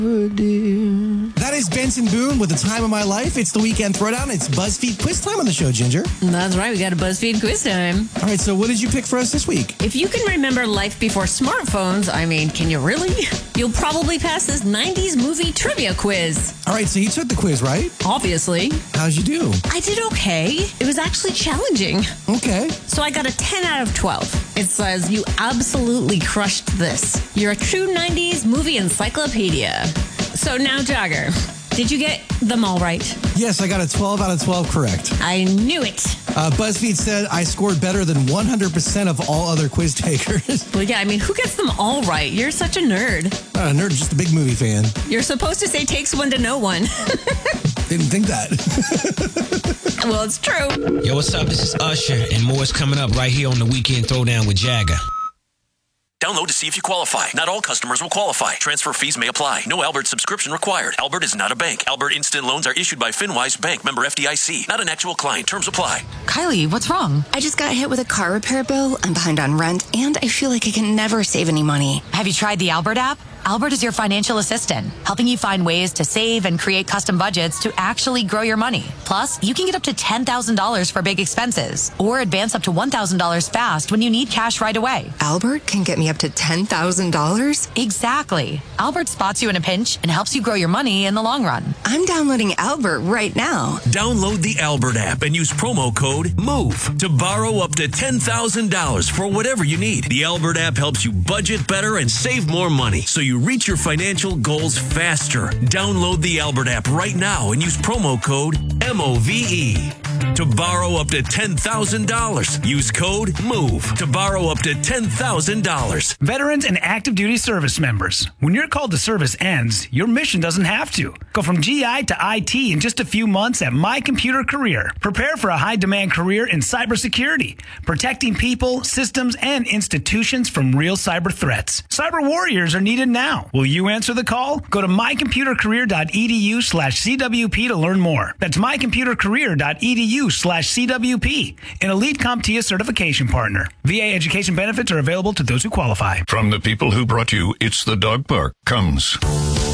That is Benson Boone with The Time of My Life. It's the Weekend Throwdown. It's BuzzFeed Quiz Time on the show, Ginger. That's right. We got a BuzzFeed Quiz Time. All right, so what did you pick for us this week? If you can remember life before smartphones, I mean, can you really? You'll probably pass this 90s movie trivia quiz. All right, so you took the quiz, right? Obviously. How'd you do? I did okay. It was actually challenging. Okay. So I got a 10 out of 12. It says you absolutely crushed this. You're a true 90s movie encyclopedia. So now, Jagger, did you get them all right? Yes, I got a 12 out of 12 correct. I knew it. BuzzFeed said I scored better than 100% of all other quiz takers. Well, yeah, I mean, who gets them all right? You're such a nerd. Not a nerd, just a big movie fan. You're supposed to say takes one to know one. Didn't think that. Well, it's true. Yo, what's up? This is Usher, and more is coming up right here on the Weekend Throwdown with Jagger. Download to see if you qualify. Not all customers will qualify. Transfer fees may apply. No Albert subscription required. Albert is not a bank. Albert Instant Loans are issued by FinWise Bank, member FDIC. Not an actual client. Terms apply. Kylie, what's wrong? I just got hit with a car repair bill. I'm behind on rent, and I feel like I can never save any money. Have you tried the Albert app? Albert is your financial assistant, helping you find ways to save and create custom budgets to actually grow your money. Plus, you can get up to $10,000 for big expenses or advance up to $1,000 fast when you need cash right away. Albert can get me up to $10,000? Exactly. Albert spots you in a pinch and helps you grow your money in the long run. I'm downloading Albert right now. Download the Albert app and use promo code MOVE to borrow up to $10,000 for whatever you need. The Albert app helps you budget better and save more money, so you reach your financial goals faster. Download the Albert app right now and use promo code MOVE to borrow up to $10,000. Use code MOVE to borrow up to $10,000. Veterans and active duty service members, when your call to service ends, your mission doesn't have to. Go from GI to IT in just a few months at My Computer Career. Prepare for a high-demand career in cybersecurity, protecting people, systems, and institutions from real cyber threats. Cyber warriors are needed now. Will you answer the call? Go to mycomputercareer.edu/CWP to learn more. That's mycomputercareer.edu/CWP, an elite CompTIA certification partner. VA education benefits are available to those who qualify. From the people who brought you It's the Dog Park comes